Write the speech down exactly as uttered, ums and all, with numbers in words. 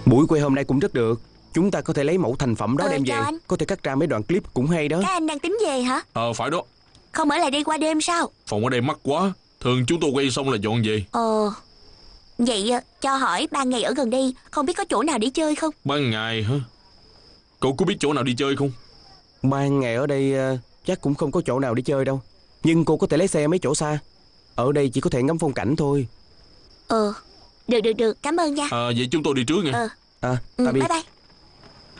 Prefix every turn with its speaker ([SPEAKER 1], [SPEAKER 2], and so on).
[SPEAKER 1] Buổi quay hôm nay cũng rất được. Chúng ta có thể lấy mẫu thành phẩm đó
[SPEAKER 2] Ờ,
[SPEAKER 1] đem về.
[SPEAKER 2] chào anh.
[SPEAKER 1] Có thể cắt ra mấy đoạn clip cũng hay đó.
[SPEAKER 2] Các anh đang tính về hả?
[SPEAKER 3] Ờ phải đó.
[SPEAKER 2] Không ở lại đây qua đêm sao?
[SPEAKER 3] Phòng ở đây mắc quá. Thường chúng tôi quay xong là dọn về.
[SPEAKER 2] Ờ Vậy à, cho hỏi ban ngày ở gần đây không biết có chỗ nào để chơi không?
[SPEAKER 3] Ban ngày hả? Cậu có biết chỗ nào đi chơi không?
[SPEAKER 1] Ban ngày ở đây ờ, chắc cũng không có chỗ nào đi chơi đâu. Nhưng cô có thể lấy xe mấy chỗ xa. Ở đây chỉ có thể ngắm phong cảnh thôi.
[SPEAKER 2] Ờ Được được được, cảm ơn nha.
[SPEAKER 3] À vậy chúng tôi đi trước nha.
[SPEAKER 2] Ờ
[SPEAKER 1] À
[SPEAKER 2] ừ,
[SPEAKER 1] tạm biệt.
[SPEAKER 2] Bye bye.